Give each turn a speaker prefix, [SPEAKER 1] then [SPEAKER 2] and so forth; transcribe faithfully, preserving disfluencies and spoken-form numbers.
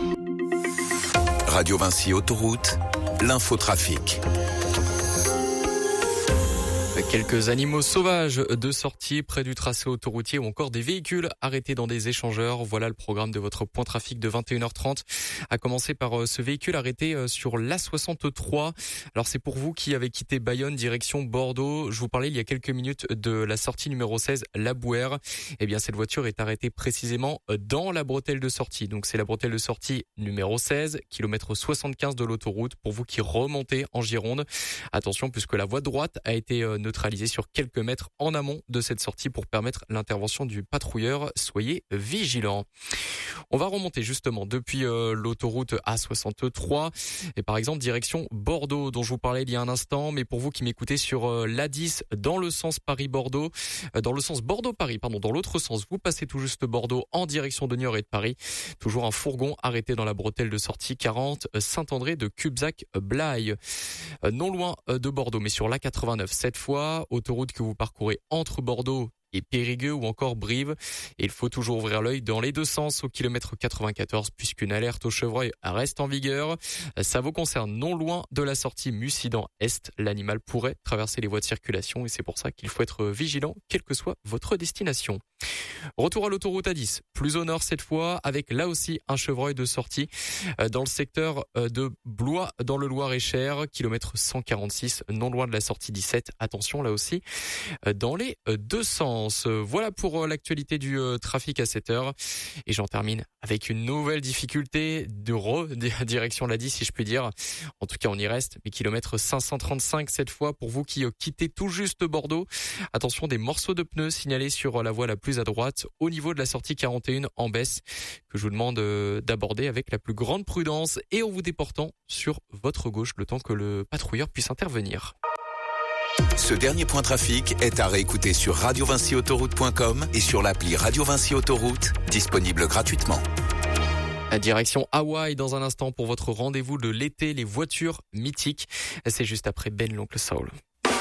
[SPEAKER 1] Radio Vinci Autoroute, l'infotrafic.
[SPEAKER 2] Quelques animaux sauvages de sortie près du tracé autoroutier ou encore des véhicules arrêtés dans des échangeurs. Voilà le programme de votre point trafic de vingt et une heures trente. À commencer par ce véhicule arrêté sur l'A soixante-trois. Alors c'est pour vous qui avez quitté Bayonne direction Bordeaux. Je vous parlais il y a quelques minutes de la sortie numéro seize, La Bouère. Eh bien cette voiture est arrêtée précisément dans la bretelle de sortie. Donc c'est la bretelle de sortie numéro seize, kilomètre soixante-quinze de l'autoroute. Pour vous qui remontez en Gironde, attention puisque la voie droite a été neutralisée sur quelques mètres en amont de cette sortie pour permettre l'intervention du patrouilleur. Soyez vigilants. On va remonter justement depuis euh, l'autoroute A soixante-trois et par exemple direction Bordeaux dont je vous parlais il y a un instant, mais pour vous qui m'écoutez sur euh, l'A dix dans le sens Paris-Bordeaux, euh, dans le sens Bordeaux-Paris, pardon, dans l'autre sens, vous passez tout juste Bordeaux en direction de Niort et de Paris. Toujours un fourgon arrêté dans la bretelle de sortie quarante Saint-André de Cubzac-Blaye. Euh, non loin euh, de Bordeaux, mais sur l'A quatre-vingt-neuf cette fois, autoroute que vous parcourez entre Bordeaux et Périgueux ou encore Brive. Et il faut toujours ouvrir l'œil dans les deux sens au kilomètre quatre-vingt-quatorze puisqu'une alerte au chevreuil reste en vigueur. Ça vous concerne non loin de la sortie Mussidan-Est. L'animal pourrait traverser les voies de circulation et c'est pour ça qu'il faut être vigilant quelle que soit votre destination. Retour à l'autoroute A dix, plus au nord cette fois, avec là aussi un chevreuil de sortie dans le secteur de Blois dans le Loir-et-Cher, kilomètre cent quarante-six, non loin de la sortie dix-sept. Attention là aussi dans les deux sens. Voilà pour l'actualité du trafic à cette heure. Et j'en termine avec une nouvelle difficulté de redirection l'A dix si je puis dire. En tout cas on y reste, mais kilomètre cinq cent trente-cinq cette fois pour vous qui quittez tout juste Bordeaux. Attention, des morceaux de pneus signalés sur la voie la plus à droite au niveau de la sortie quarante et un en baisse que je vous demande d'aborder avec la plus grande prudence et en vous déportant sur votre gauche le temps que le patrouilleur puisse intervenir.
[SPEAKER 1] Ce dernier point trafic est à réécouter sur radio vinci autoroute point com et sur l'appli Radio Vinci Autoroute, disponible gratuitement.
[SPEAKER 2] Direction Hawaï dans un instant pour votre rendez-vous de l'été, les voitures mythiques. C'est juste après Ben l'Oncle Soul.